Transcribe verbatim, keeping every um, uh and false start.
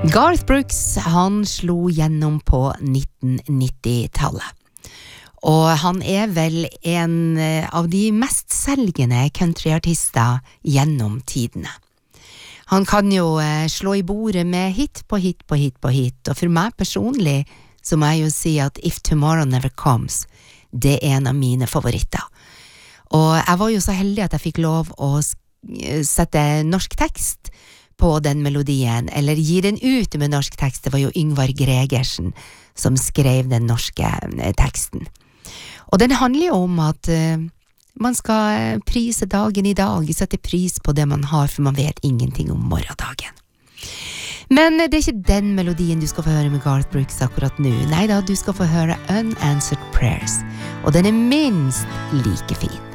Garth Brooks, han slo gjennom på nittennitti-tallet. Og han er vel en av de mest selgende countryartister gjennom tidene. Han kan jo slå i bordet med hit på hit på hit på hit, og for meg personlig så må jeg jo si at If Tomorrow Never Comes, det er en av mine favoritter. Og jeg var jo så heldig at jeg fikk lov å sette norsk tekst på den melodien, eller gi den ut med norsk tekst. Det var jo Yngvar Gregersen som skrev den norske teksten. Og den handler jo om at uh, man skal prise dagen i dag, sette pris på det man har, for man vet ingenting om morgendagen. Men det er ikke den melodien du skal få høre med Garth Brooks akkurat nå. Neida, du skal få høre Unanswered Prayers, og den er minst like fin.